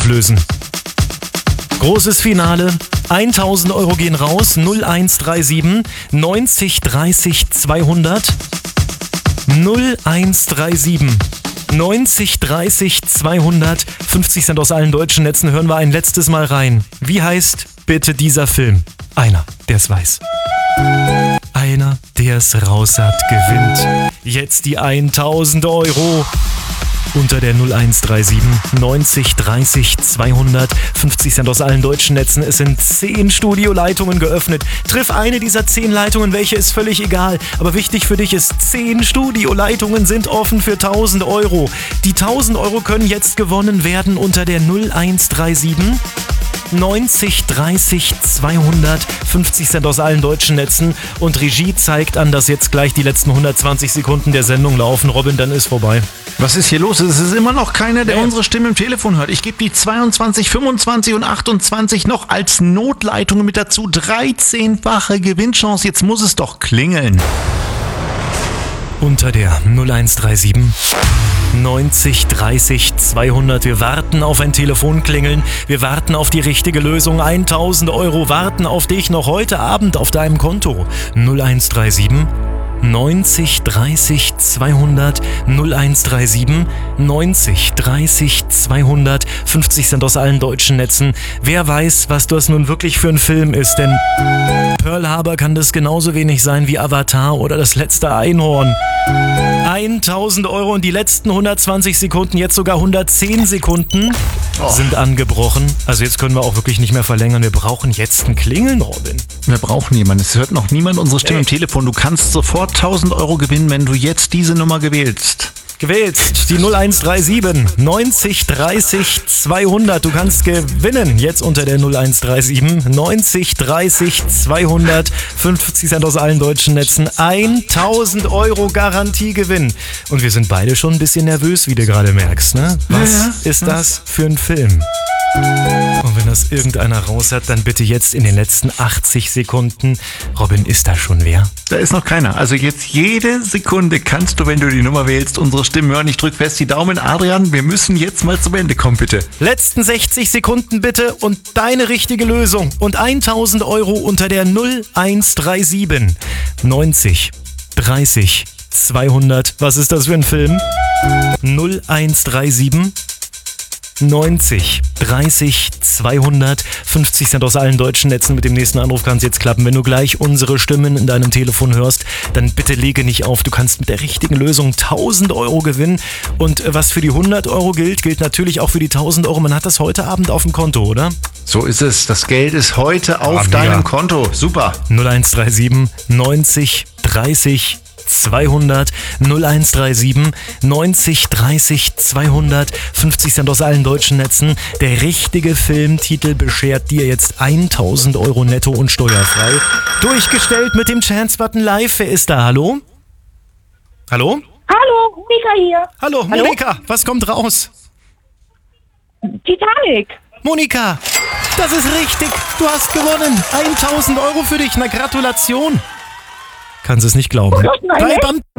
lösen. Großes Finale. 1000 Euro gehen raus. 0137 90 30 200. 0137 90 30 200. 50 Cent aus allen deutschen Netzen. Hören wir ein letztes Mal rein. Wie heißt bitte dieser Film? Einer, der es weiß. Einer, der es raus hat, gewinnt jetzt die 1000 Euro. Unter der 0137 90 30 200. 50 Cent aus allen deutschen Netzen. Es sind 10 Studioleitungen geöffnet. Triff eine dieser 10 Leitungen, welche ist völlig egal. Aber wichtig für dich ist, 10 Studioleitungen sind offen für 1000 Euro. Die 1000 Euro können jetzt gewonnen werden unter der 0137 90 30 200. 50 Cent aus allen deutschen Netzen. Und Regie zeigt an, dass jetzt gleich die letzten 120 Sekunden der Sendung laufen. Robin, dann ist vorbei. Was ist hier los? Es ist immer noch keiner, der unsere Stimme im Telefon hört. Ich gebe die 22, 25 und 28 noch als Notleitungen mit dazu. 13-fache Gewinnchance. Jetzt muss es doch klingeln. Unter der 0137 90 30 200. Wir warten auf ein Telefonklingeln. Wir warten auf die richtige Lösung. 1000 Euro warten auf dich noch heute Abend auf deinem Konto. 0137 90 30 200. 0137 90 30 200. 50 Cent aus allen deutschen Netzen. Wer weiß, was das nun wirklich für ein Film ist, denn Pearl Harbor kann das genauso wenig sein wie Avatar oder das letzte Einhorn. 1000 Euro und die letzten 120 Sekunden, jetzt sogar 110 Sekunden sind angebrochen. Also jetzt können wir auch wirklich nicht mehr verlängern. Wir brauchen jetzt ein Klingeln, Robin. Wir brauchen jemanden. Es hört noch niemand unsere Stimme im Telefon. Du kannst sofort 1000 Euro gewinnen, wenn du jetzt diese Nummer gewählst. Gewählst die 0137 90 30 200. Du kannst gewinnen jetzt unter der 0137 90 30 200. 50 Cent aus allen deutschen Netzen. 1000 Euro Garantiegewinn. Und wir sind beide schon ein bisschen nervös, wie du gerade merkst, ne? Was ist das für ein Film? Und wenn das irgendeiner raus hat, dann bitte jetzt in den letzten 80 Sekunden. Robin, ist da schon wer? Da ist noch keiner. Also jetzt jede Sekunde kannst du, wenn du die Nummer wählst, unsere Stimmen hören. Ich drück fest die Daumen. Adrian, wir müssen jetzt mal zum Ende kommen, bitte. Letzten 60 Sekunden bitte und deine richtige Lösung. Und 1000 Euro unter der 0137 90 30 200. Was ist das für ein Film? 0137 90 30 200. 50 Cent aus allen deutschen Netzen. Mit dem nächsten Anruf kann es jetzt klappen. Wenn du gleich unsere Stimmen in deinem Telefon hörst, dann bitte lege nicht auf. Du kannst mit der richtigen Lösung 1000 Euro gewinnen. Und was für die 100 Euro gilt, gilt natürlich auch für die 1000 Euro. Man hat das heute Abend auf dem Konto, oder? So ist es. Das Geld ist heute auf deinem Konto. Super. 0137 90 30 200. 0137 90 30 200. 50 Cent aus allen deutschen Netzen. Der richtige Filmtitel beschert dir jetzt 1000 Euro netto und steuerfrei. Durchgestellt mit dem Chance-Button live. Wer ist da? Hallo? Hallo? Hallo, Monika hier. Hallo, Monika. Was kommt raus? Titanic. Monika, das ist richtig. Du hast gewonnen. 1000 Euro für dich. Na, Gratulation. Kannst es nicht glauben. Nein, Bleib am